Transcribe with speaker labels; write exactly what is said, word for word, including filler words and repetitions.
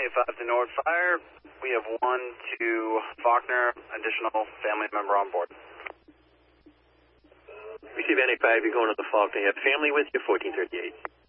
Speaker 1: five to Norwood Fire. We have one to Faulkner, additional family member on board.
Speaker 2: Receive N A five, you're going to the Faulkner. You have family with you, fourteen thirty-eight.